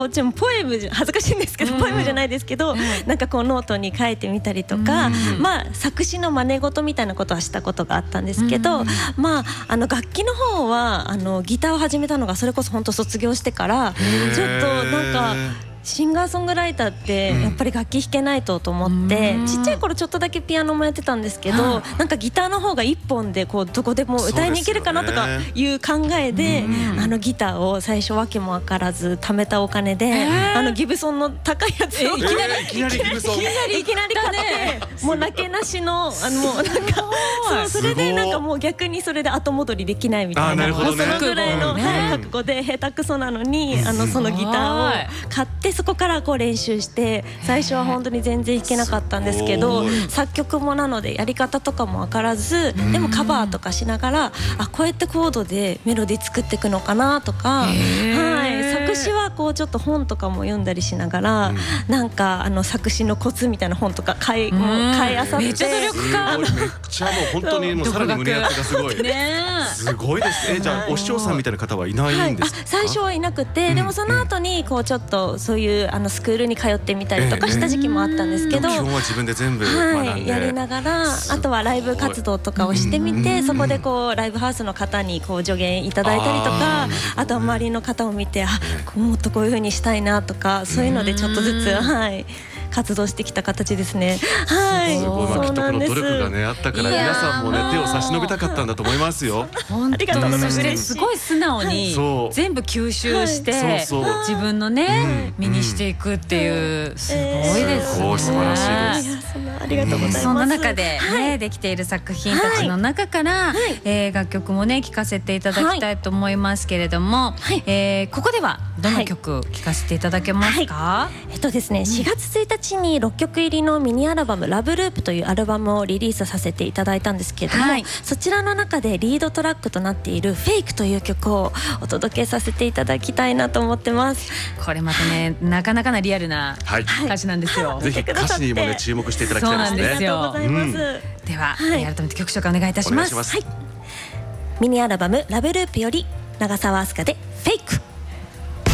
もちろんポエム恥ずかしいんですけど、ポエムじゃないですけど、なんかこうノートに書いてみたりとか、まあ作詞の真似事みたいなことはしたことがあったんですけど、まあ楽器の方はギターを始めたのがそれこそ本当卒業してから、ちょっとなんかシンガーソングライターってやっぱり楽器弾けないと思って、ちっちゃい頃ちょっとだけピアノもやってたんですけど、なんかギターの方が一本でこうどこでも歌いに行けるかなとかいう考えで、ギターを最初わけも分からず貯めたお金でギブソンの高いやつをいきなり買ってもうなけなしのもうなんかそれでなんかもう逆にそれで後戻りできないみたいな、そのぐらいの覚悟で下手くそなのにそのギターを買って、そこからこう練習して、最初は本当に全然弾けなかったんですけど、作曲もなのでやり方とかも分からず、でもカバーとかしながらこうやってコードでメロディー作っていくのかなとか、作詞はこうちょっと本とかも読んだりしながら、なんか作詞のコツみたいな本とか買いあさって、 めっちゃ努力家、 めっちゃもう本当にもうさらに胸焼けがすごいすごいですね。じゃあお師匠さんみたいな方はいないんですか？ 最初はいなくて、でもその後にこうちょっとそういうスクールに通ってみたりとかした時期もあったんですけど、 基本は自分で全部学んでやりながら、あとはライブ活動とかをしてみて、そこでこうライブハウスの方にこう助言いただいたりとか、あとは周りの方を見てもっとこういう風にしたいなとか、そういうのでちょっとずつ活動してきた形ですね。 すごい、きっとこの努力がねあったから、皆さんもね手を差し伸べたかったんだと思いますよ。 ありがとうございます。 すごい素直に全部吸収して自分のね身にしていくっていう、すごいですね。 素晴らしいです。 ありがとうございます。 そんな中でねできている作品たちの中から楽曲もね聴かせていただきたいと思いますけれども、ここではどの曲聴かせていただけますか？ ですね、4月1日に6曲入りのミニアルバムラブループというアルバムをリリースさせていただいたんですけれども、そちらの中でリードトラックとなっているフェイクという曲をお届けさせていただきたいなと思ってます。 これまたねなかなかなリアルな歌詞なんですよ。 ぜひ歌詞にもね注目していただきたいですね。 ありがとうございます。 では改めて曲紹介お願いいたします。 ミニアルバムラブループより長澤明日香でフェイク。